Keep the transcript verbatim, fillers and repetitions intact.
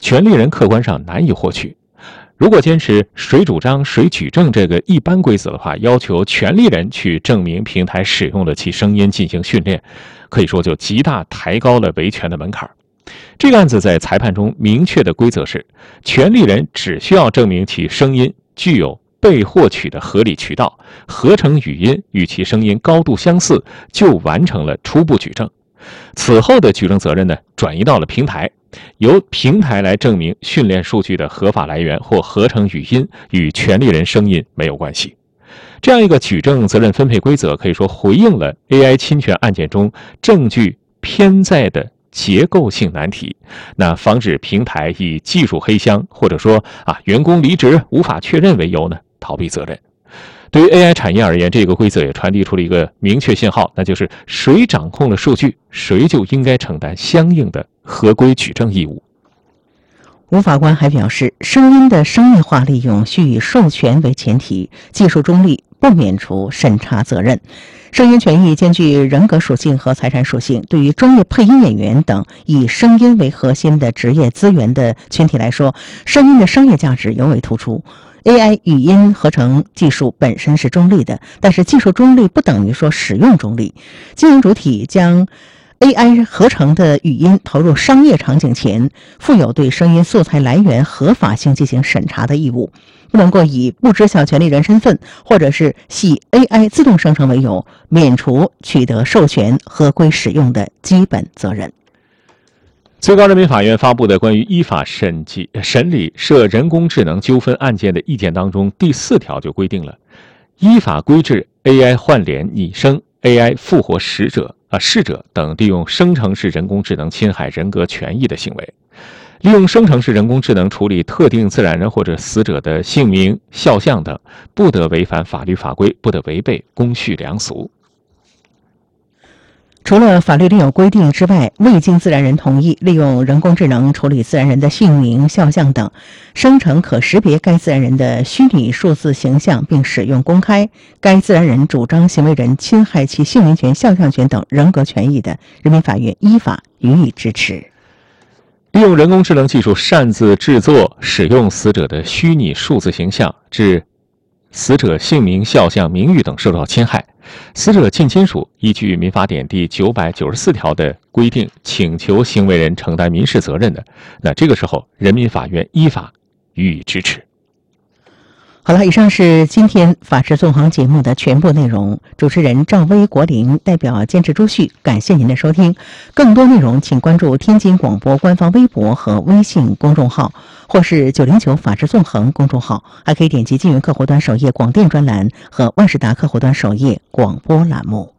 权利人客观上难以获取。如果坚持谁主张谁举证这个一般规则的话，要求权利人去证明平台使用了其声音进行训练，可以说就极大抬高了维权的门槛。这个案子在裁判中明确的规则是，权利人只需要证明其声音具有被获取的合理渠道，合成语音与其声音高度相似，就完成了初步举证。此后的举证责任呢，转移到了平台，由平台来证明训练数据的合法来源或合成语音与权利人声音没有关系。这样一个举证责任分配规则，可以说回应了 A I 侵权案件中证据偏在的结构性难题，那防止平台以技术黑箱或者说啊员工离职无法确认为由呢逃避责任。对于 A I 产业而言，这个规则也传递出了一个明确信号，那就是谁掌控了数据，谁就应该承担相应的合规举证义务。 吴法官还表示，声音的商业化利用需以授权为前提，技术中立，不免除审查责任。声音权益兼具人格属性和财产属性，对于专业配音演员等以声音为核心的职业资源的群体来说，声音的商业价值尤为突出。A I 语音合成技术本身是中立的，但是技术中立不等于说使用中立。经营主体将A I 合成的语音投入商业场景前，负有对声音素材来源合法性进行审查的义务，不能够以不知晓权利人身份或者是系 A I 自动生成为由，免除取得授权合规使用的基本责任。 最高人民法院发布的关于依法审计审理涉人工智能纠纷案件的意见当中，第四条就规定了，依法规制 A I 换脸拟声、A I 复活死者啊逝者等利用生成式人工智能侵害人格权益的行为。利用生成式人工智能处理特定自然人或者死者的姓名、肖像等，不得违反法律法规，不得违背公序良俗。 除了法律另有规定之外，未经自然人同意，利用人工智能处理自然人的姓名、肖像等，生成可识别该自然人的虚拟数字形象并使用公开，该自然人主张行为人侵害其姓名权、肖像权等人格权益的，人民法院依法予以支持。 利用人工智能技术擅自制作、使用死者的虚拟数字形象，致死者姓名、肖像、名誉等受到侵害，死者近亲属依据民法典第九百九十四条的规定，请求行为人承担民事责任的，那这个时候人民法院依法予以支持。 好了，以上是今天法治纵横节目的全部内容。主持人赵薇、国林，代表监制朱旭，感谢您的收听。更多内容请关注天津广播官方微博和微信公众号，或是九零九法治纵横公众号，还可以点击金云客户端首页广电专栏和万事达客户端首页广播栏目。